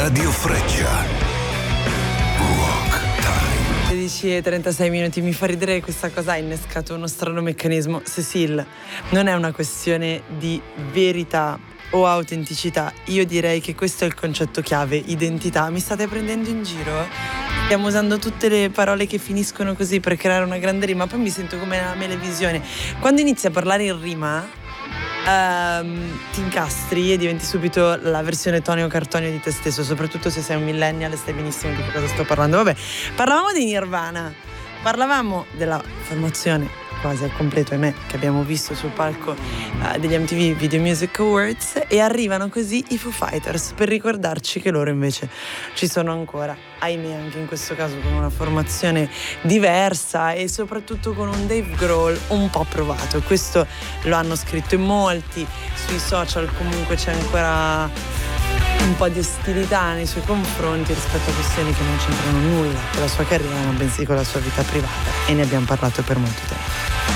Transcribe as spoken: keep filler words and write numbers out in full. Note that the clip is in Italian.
Radio Freccia. Rock Time. sedici e trentasei minuti. Mi fa ridere che questa cosa ha innescato uno strano meccanismo. Cecil, non è una questione di verità o autenticità. Io direi che questo è il concetto chiave, identità. Mi state prendendo in giro? Stiamo usando tutte le parole che finiscono così per creare una grande rima. Poi mi sento come nella televisione. Quando inizi a parlare in rima Um, ti incastri e diventi subito la versione Tonio Cartonio di te stesso, soprattutto se sei un millennial e sai benissimo di che cosa sto parlando. Vabbè, parlavamo di Nirvana, parlavamo della formazione quasi al completo, ahimè, che abbiamo visto sul palco uh, degli M T V Video Music Awards, e arrivano così i Foo Fighters per ricordarci che loro invece ci sono ancora, ahimè anche in questo caso con una formazione diversa e soprattutto con un Dave Grohl un po' provato. Questo lo hanno scritto in molti, sui social comunque c'è ancora un po' di ostilità nei suoi confronti rispetto a questioni che non c'entrano nulla con la sua carriera, ma bensì con la sua vita privata, e ne abbiamo parlato per molto tempo.